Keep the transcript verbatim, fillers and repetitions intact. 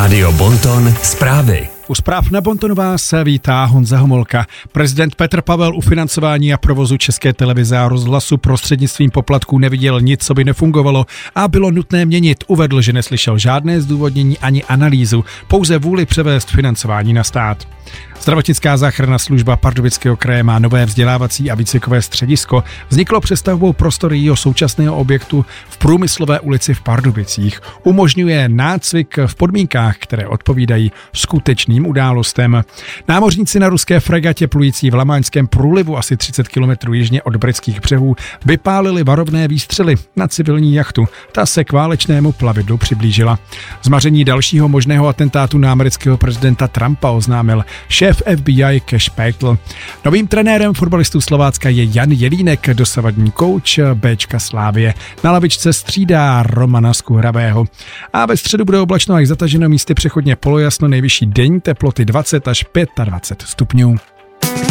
Rádio Bonton zprávy. U zpráv na Bontonu vás vítá Honza Homolka. Prezident Petr Pavel u financování a provozu České televize a rozhlasu prostřednictvím poplatků neviděl nic, co by nefungovalo a bylo nutné měnit. Uvedl, že neslyšel žádné zdůvodnění ani analýzu, pouze vůli převést financování na stát. Zdravotnická záchranná služba Pardubického kraje má nové vzdělávací a výcvikové středisko. Vzniklo přestavbou prostor jejího současného objektu v Průmyslové ulici v Pardubicích. Umožňuje nácvik v podmínkách, které odpovídají skutečným událostem. Námořníci na ruské fregatě plující v Lamáňském průlivu asi třicet kilometrů jižně od britských břehů vypálili varovné výstřely na civilní jachtu. Ta se k válečnému plavidlu přiblížila. Zmaření dalšího možného atentátu na amerického prezidenta Trumpa oznámil šéf F B I Cash Patel. Novým trenérem fotbalistů Slovácka je Jan Jelínek, dosavadní kouč Béčka Slávie. Na lavičce střídá Romana Skuhravého. A ve středu bude oblačno až zataženo, místy přechodně polojasno, nejvyšší denní teploty dvacet až dvacet pět stupňů.